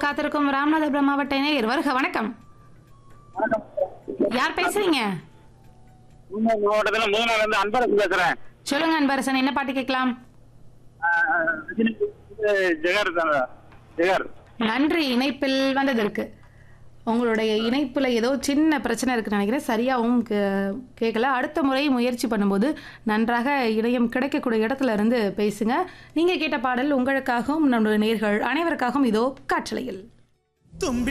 காத்திருக்கும் ராமநாதபுரம் மாவட்ட நேயர் வருக வணக்கம். யார் பேசுறீங்க? மாவட்டத்துல முதல் இருந்து அன்பரசன் பேசுறேன். சொல்லுங்க அன்பரசன், என்ன பாட்டு கேட்கலாம்? ஜெகர் தாங்க. ஜெகர். நன்றி இணைப்பில் வந்ததற்கு. உங்களுடைய இணைப்புல ஏதோ சின்ன பிரச்சனை இருக்குன்னு நினைக்கிறேன். சரியாகவும் கேட்கல. அடுத்த முறை முயற்சி பண்ணும்போது நன்றாக இணையம் கிடைக்கக்கூடிய இடத்துல இருந்து பேசுங்க. நீங்க கேட்ட பாடல் உங்களுக்காகவும் நம்முடைய நேயர்கள் அனைவருக்காகவும் இதோ காற்றலையில்.